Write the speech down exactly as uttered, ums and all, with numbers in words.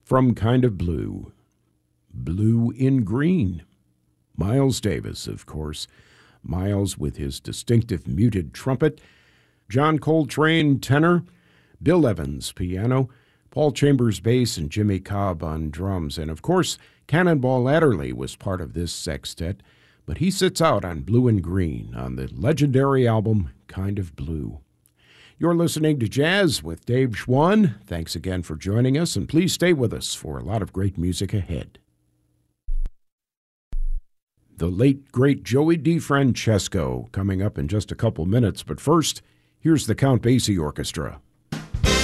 from Kind of Blue. Blue in Green. Miles Davis, of course. Miles with his distinctive muted trumpet. John Coltrane, tenor. Bill Evans, piano. Paul Chambers, bass, and Jimmy Cobb on drums. And, of course, Cannonball Adderley was part of this sextet, but he sits out on Blue and Green on the legendary album Kind of Blue. You're listening to Jazz with Dave Schwann. Thanks again for joining us, and please stay with us for a lot of great music ahead. The late, great Joey DeFrancesco coming up in just a couple minutes, but first, here's the Count Basie Orchestra.